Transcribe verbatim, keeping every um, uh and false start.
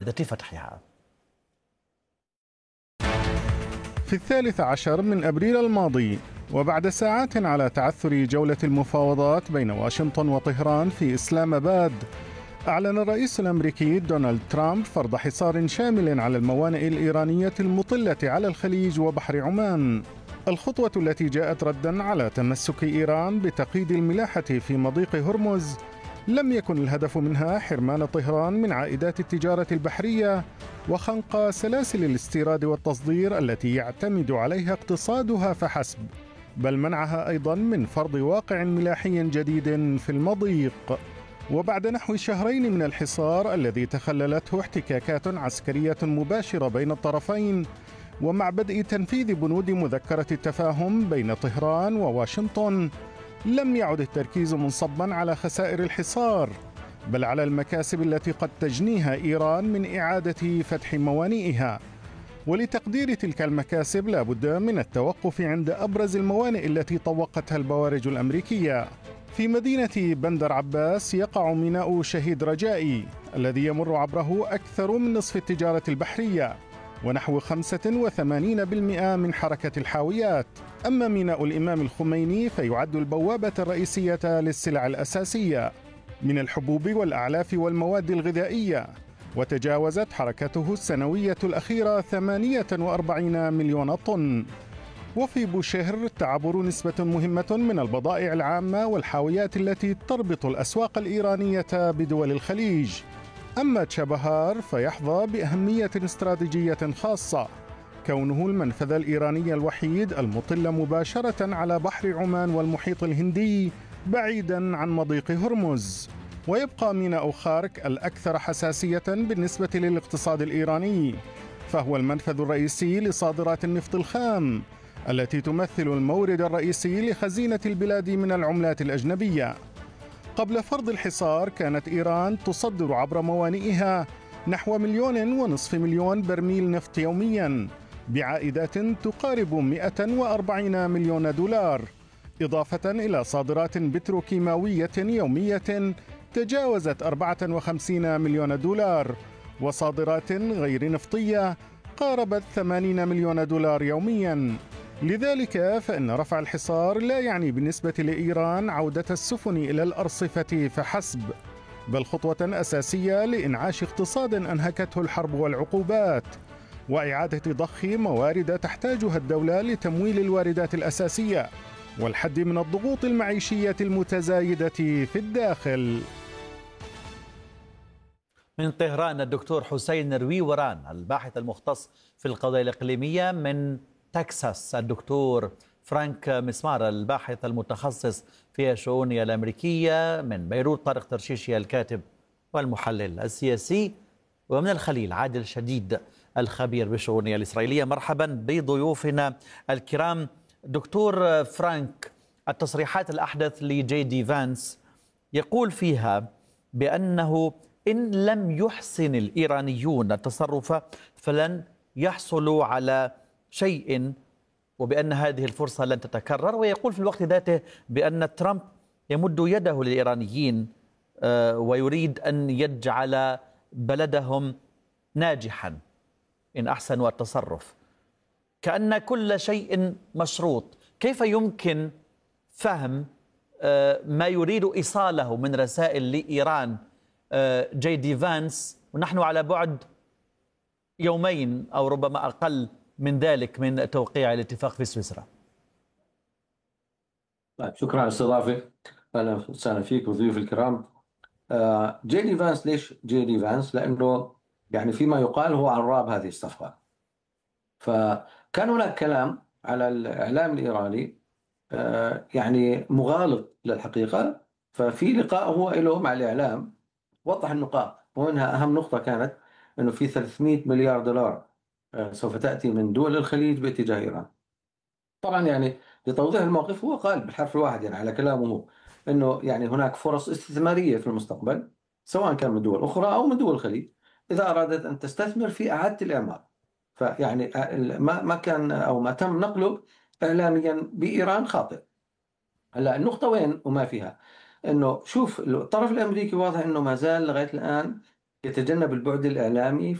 إعادة فتحها. في الثالث عشر من أبريل الماضي، وبعد ساعات على تعثر جولة المفاوضات بين واشنطن وطهران في إسلام آباد، أعلن الرئيس الأمريكي دونالد ترامب فرض حصار شامل على الموانئ الإيرانية المطلة على الخليج وبحر عمان. الخطوة التي جاءت رداً على تمسك إيران بتقييد الملاحة في مضيق هرمز لم يكن الهدف منها حرمان طهران من عائدات التجارة البحرية وخنق سلاسل الاستيراد والتصدير التي يعتمد عليها اقتصادها فحسب، بل منعها أيضاً من فرض واقع ملاحي جديد في المضيق. وبعد نحو شهرين من الحصار الذي تخللته احتكاكات عسكرية مباشرة بين الطرفين، ومع بدء تنفيذ بنود مذكرة التفاهم بين طهران وواشنطن، لم يعد التركيز منصبا على خسائر الحصار، بل على المكاسب التي قد تجنيها إيران من إعادة فتح موانئها. ولتقدير تلك المكاسب لا بد من التوقف عند أبرز الموانئ التي طوقتها البوارج الأمريكية. في مدينة بندر عباس يقع ميناء شهيد رجائي الذي يمر عبره أكثر من نصف التجارة البحرية ونحو خمسة وثمانين بالمئة من حركة الحاويات. أما ميناء الإمام الخميني فيعد البوابة الرئيسية للسلع الأساسية من الحبوب والأعلاف والمواد الغذائية، وتجاوزت حركته السنوية الأخيرة ثمانية وأربعين مليون طن. وفي بوشهر تعبر نسبة مهمة من البضائع العامة والحاويات التي تربط الأسواق الإيرانية بدول الخليج. أما تشابهار فيحظى بأهمية استراتيجية خاصة، كونه المنفذ الإيراني الوحيد المطل مباشرة على بحر عمان والمحيط الهندي بعيداً عن مضيق هرمز. ويبقى ميناء خارك الأكثر حساسية بالنسبة للاقتصاد الإيراني، فهو المنفذ الرئيسي لصادرات النفط الخام التي تمثل المورد الرئيسي لخزينة البلاد من العملات الأجنبية. قبل فرض الحصار كانت إيران تصدر عبر موانئها نحو مليون ونصف مليون برميل نفط يومياً بعائدات تقارب مئة وأربعين مليون دولار، إضافة إلى صادرات بتروكيماوية يومية تجاوزت أربعة وخمسين مليون دولار، وصادرات غير نفطية قاربت ثمانين مليون دولار يومياً. لذلك فإن رفع الحصار لا يعني بالنسبة لإيران عودة السفن إلى الأرصفة فحسب، بل خطوة أساسية لإنعاش اقتصاد أنهكته الحرب والعقوبات، وإعادة ضخ موارد تحتاجها الدولة لتمويل الواردات الأساسية والحد من الضغوط المعيشية المتزايدة في الداخل. من طهران الدكتور حسين رويوران الباحث المختص في القضايا الإقليمية. من تكساس الدكتور فرانك مسمار الباحث المتخصص في الشؤون الأمريكية. من بيروت طارق ترشيشي الكاتب والمحلل السياسي. ومن الخليل عادل شديد الخبير بالشؤون الإسرائيلية. مرحبا بضيوفنا الكرام. دكتور فرانك، التصريحات الأحدث لجي دي فانس يقول فيها بأنه إن لم يحسن الإيرانيون التصرف فلن يحصلوا على شيء، وبأن هذه الفرصة لن تتكرر، ويقول في الوقت ذاته بأن ترامب يمد يده للإيرانيين ويريد أن يجعل بلدهم ناجحا إن أحسنوا التصرف، كأن كل شيء مشروط. كيف يمكن فهم ما يريد إيصاله من رسائل لإيران جي دي فانس ونحن على بعد يومين أو ربما أقل من ذلك من توقيع الاتفاق في سويسرا؟ طيب، شكرا على الاستضافة. أهلا وسهلا فيك وضيوف الكرام. جي دي فانس، ليش جي دي فانس؟ لأنه يعني فيما يقال هو عراب هذه الصفقة. فكان هناك كلام على الإعلام الإيراني يعني مغالط للحقيقة. ففي لقاء هو له مع الإعلام وضح النقاط، ومنها أهم نقطة كانت أنه في ثلاثمئة مليار دولار سوف تأتي من دول الخليج باتجاه إيران. طبعا يعني لتوضيح الموقف هو قال بالحرف الواحد يعني على كلامه هو أنه يعني هناك فرص استثمارية في المستقبل سواء كان من دول أخرى أو من دول الخليج إذا أرادت أن تستثمر في إعادة الإعمار. فيعني ما ما كان أو ما تم نقله إعلاميا بإيران خاطئ. هلا النقطة وين وما فيها؟ انه شوف الطرف الامريكي واضح انه ما زال لغاية الان يتجنب البعد الاعلامي